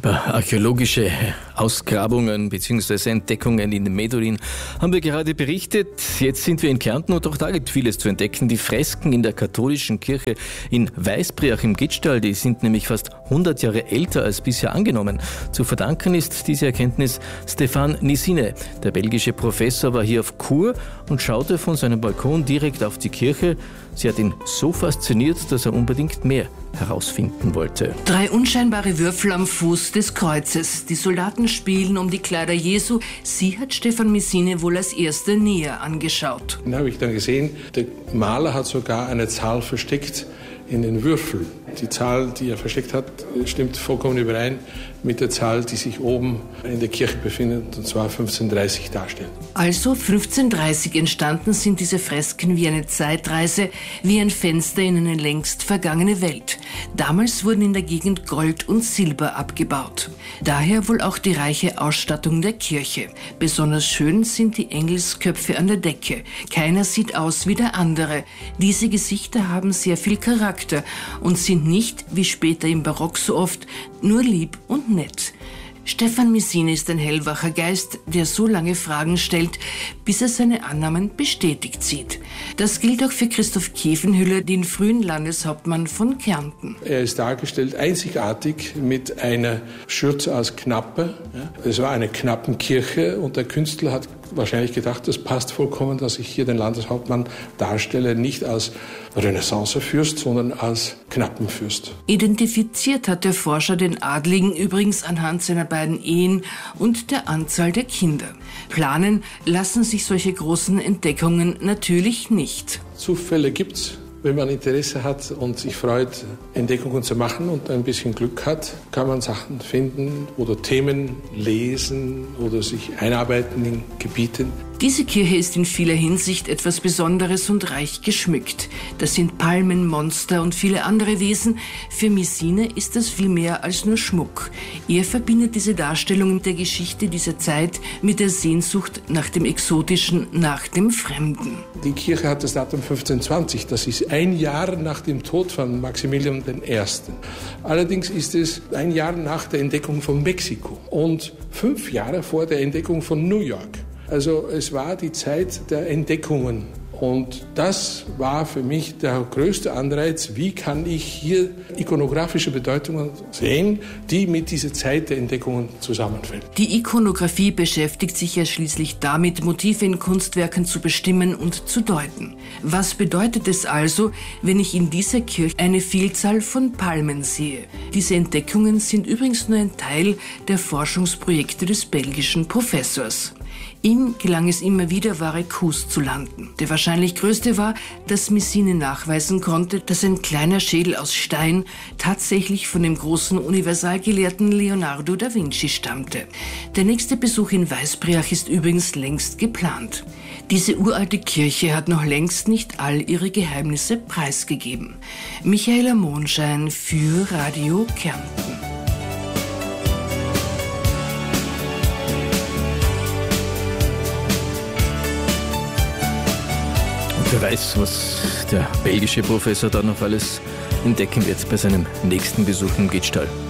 Über archäologische Ausgrabungen bzw. Entdeckungen in Medulin haben wir gerade berichtet. Jetzt sind wir in Kärnten und auch da gibt vieles zu entdecken. Die Fresken in der katholischen Kirche in Weißbriach im Gitschtal, die sind nämlich fast 100 Jahre älter als bisher angenommen. Zu verdanken ist diese Erkenntnis Stefan Nisine. Der belgische Professor war hier auf Kur und schaute von seinem Balkon direkt auf die Kirche. Sie hat ihn so fasziniert, dass er unbedingt mehr herausfinden wollte. 3 unscheinbare Würfel am Fuß des Kreuzes. Die Soldaten spielen um die Kleider Jesu. Sie hat Stefan Nisine wohl als erster näher angeschaut. Dann habe ich dann gesehen, der Maler hat sogar eine Zahl versteckt in den Würfeln. Die Zahl, die er versteckt hat, stimmt vollkommen überein mit der Zahl, die sich oben in der Kirche befindet, und zwar 1530 darstellt. Also 1530 entstanden sind diese Fresken wie eine Zeitreise, wie ein Fenster in eine längst vergangene Welt. Damals wurden in der Gegend Gold und Silber abgebaut. Daher wohl auch die reiche Ausstattung der Kirche. Besonders schön sind die Engelsköpfe an der Decke. Keiner sieht aus wie der andere. Diese Gesichter haben sehr viel Charakter und sind nicht, wie später im Barock so oft, nur lieb und nett. Stefan Nisine ist ein hellwacher Geist, der so lange Fragen stellt, bis er seine Annahmen bestätigt sieht. Das gilt auch für Christoph Kievenhüller, den frühen Landeshauptmann von Kärnten. Er ist dargestellt einzigartig mit einer Schürze aus Knappe. Es war eine Knappenkirche und der Künstler hat wahrscheinlich gedacht, das passt vollkommen, dass ich hier den Landeshauptmann darstelle, nicht als Renaissance-Fürst, sondern als Knappenfürst. Identifiziert hat der Forscher den Adligen übrigens anhand seiner beiden Ehen und der Anzahl der Kinder. Planen lassen sich solche großen Entdeckungen natürlich nicht. Zufälle gibt's. Wenn man Interesse hat und sich freut, Entdeckungen zu machen und ein bisschen Glück hat, kann man Sachen finden oder Themen lesen oder sich einarbeiten in Gebieten. Diese Kirche ist in vieler Hinsicht etwas Besonderes und reich geschmückt. Das sind Palmen, Monster und viele andere Wesen. Für Nisine ist das viel mehr als nur Schmuck. Er verbindet diese Darstellungen der Geschichte dieser Zeit mit der Sehnsucht nach dem Exotischen, nach dem Fremden. Die Kirche hat das Datum 1520, das ist ein Jahr nach dem Tod von Maximilian I. Allerdings ist es ein Jahr nach der Entdeckung von Mexiko und 5 Jahre vor der Entdeckung von New York. Also es war die Zeit der Entdeckungen und das war für mich der größte Anreiz, wie kann ich hier ikonografische Bedeutungen sehen, die mit dieser Zeit der Entdeckungen zusammenfällt. Die Ikonographie beschäftigt sich ja schließlich damit, Motive in Kunstwerken zu bestimmen und zu deuten. Was bedeutet es also, wenn ich in dieser Kirche eine Vielzahl von Palmen sehe? Diese Entdeckungen sind übrigens nur ein Teil der Forschungsprojekte des belgischen Professors. Ihm gelang es immer wieder, wahre Coups zu landen. Der wahrscheinlich größte war, dass Nisine nachweisen konnte, dass ein kleiner Schädel aus Stein tatsächlich von dem großen Universalgelehrten Leonardo da Vinci stammte. Der nächste Besuch in Weißbriach ist übrigens längst geplant. Diese uralte Kirche hat noch längst nicht all ihre Geheimnisse preisgegeben. Michaela Monschein für Radio Kärnten. Wer weiß, was der belgische Professor da noch alles entdecken wird bei seinem nächsten Besuch im Gitschtal.